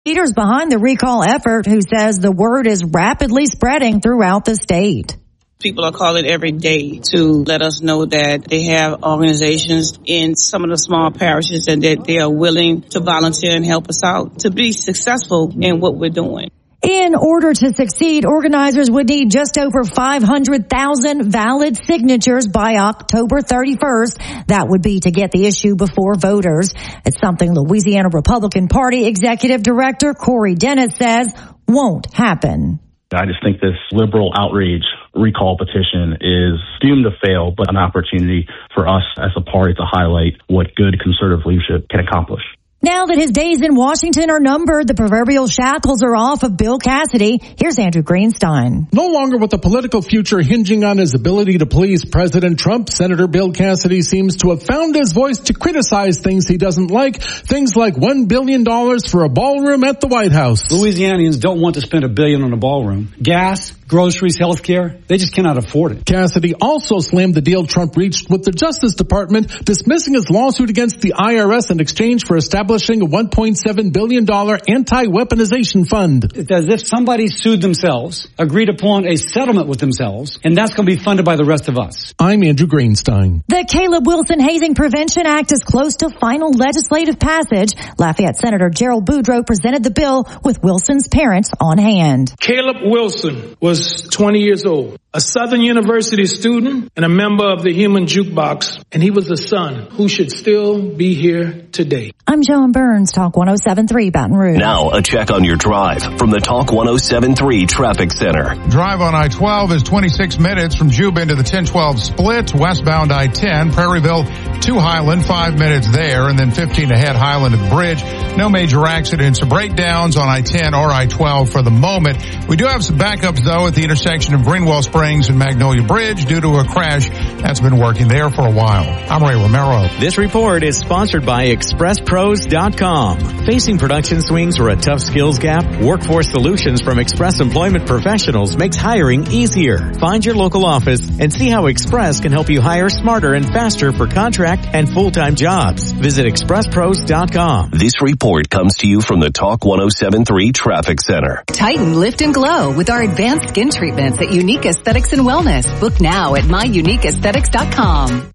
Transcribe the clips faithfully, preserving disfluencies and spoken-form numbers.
Leaders behind the recall effort who says the word is rapidly spreading throughout the state. People are calling every day to let us know that they have organizations in some of the small parishes and that they are willing to volunteer and help us out to be successful in what we're doing. In order to succeed, organizers would need just over five hundred thousand valid signatures by October thirty-first. That would be to get the issue before voters. It's something Louisiana Republican Party Executive Director Corey Dennis says won't happen. I just think this liberal outrage recall petition is doomed to fail, but an opportunity for us as a party to highlight what good conservative leadership can accomplish. Now that his days in Washington are numbered, the proverbial shackles are off of Bill Cassidy. Here's Andrew Greenstein. No longer with a political future hinging on his ability to please President Trump, Senator Bill Cassidy seems to have found his voice to criticize things he doesn't like, things like one billion dollars for a ballroom at the White House. Louisianians don't want to spend a billion on a ballroom. Gas, groceries, health care, they just cannot afford it. Cassidy also slammed the deal Trump reached with the Justice Department, dismissing his lawsuit against the I R S in exchange for establishing a one point seven billion dollars anti-weaponization fund. It's as if somebody sued themselves, agreed upon a settlement with themselves, and that's going to be funded by the rest of us. I'm Andrew Greenstein. The Caleb Wilson Hazing Prevention Act is close to final legislative passage. Lafayette Senator Gerald Boudreaux presented the bill with Wilson's parents on hand. Caleb Wilson was twenty years old, a Southern University student and a member of the Human Jukebox, and he was a son who should still be here today. I'm Joan Burns, Talk one oh seven point three Baton Rouge. Now a check on your drive from the Talk one oh seven point three Traffic Center. Drive on I twelve is twenty-six minutes from Juba into the ten twelve split, westbound I ten, Prairieville to Highland, five minutes there, and then fifteen ahead Highland at the bridge. No major accidents or breakdowns on I ten or I twelve for the moment. We do have some backups, though, at the intersection of Greenwell Springs and Magnolia Bridge due to a crash that's been working there for a while. I'm Ray Romero. This report is sponsored by Express Pros dot com. Facing production swings or a tough skills gap, Workforce Solutions from Express Employment Professionals makes hiring easier. Find your local office and see how Express can help you hire smarter and faster for contract and full-time jobs. Visit Express Pros dot com. This report comes to you from the Talk one oh seven point three Traffic Center. Tighten, lift, and glow with our advanced skin treatments at Unique Aesthetics and Wellness. Book now at my unique aesthetics dot com.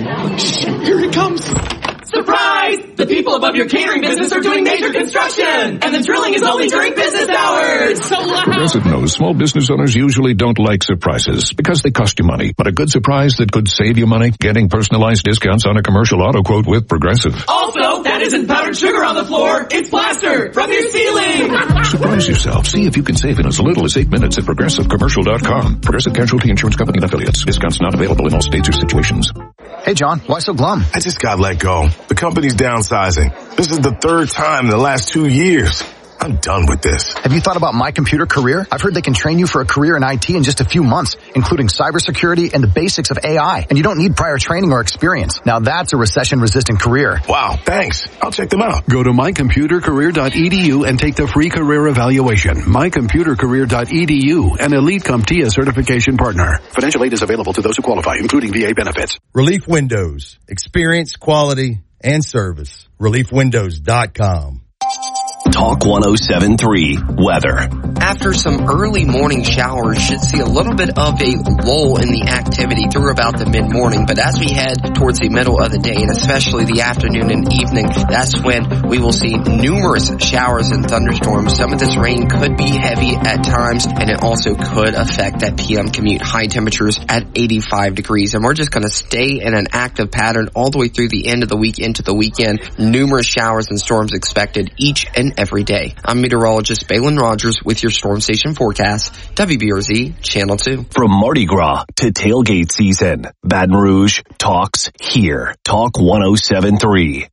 Here he comes. Surprise! The people above your catering business are doing major construction, and the drilling is only during business hours. So loud. Progressive knows small business owners usually don't like surprises because they cost you money. But a good surprise that could save you money, getting personalized discounts on a commercial auto quote with Progressive. Also, that isn't powdered sugar on the floor. It's plaster from your ceiling. Surprise yourself. See if you can save in as little as eight minutes at progressive commercial dot com. Progressive Casualty Insurance Company and affiliates. Discounts not available in all states or situations. Hey, John, why so glum? I just got let go. The company's downsizing. This is the third time in the last two years. I'm done with this. Have you thought about My Computer Career? I've heard they can train you for a career in I T in just a few months, including cybersecurity and the basics of A I. And you don't need prior training or experience. Now that's a recession-resistant career. Wow, thanks. I'll check them out. Go to my computer career dot e d u and take the free career evaluation. my computer career dot e d u, an Elite CompTIA certification partner. Financial aid is available to those who qualify, including V A benefits. Relief Windows. Experience, quality, and service. relief windows dot com. Talk one oh seven point three Weather. After some early morning showers, should see a little bit of a lull in the activity through about the mid-morning. But as we head towards the middle of the day, and especially the afternoon and evening, that's when we will see numerous showers and thunderstorms. Some of this rain could be heavy at times, and it also could affect that P M commute. High temperatures at eighty-five degrees. And we're just going to stay in an active pattern all the way through the end of the week into the weekend. Numerous showers and storms expected each and every day. I'm meteorologist Balin Rogers with your Storm Station forecast, W B R Z Channel two. From Mardi Gras to tailgate season, Baton Rouge talks here. Talk one oh seven point three.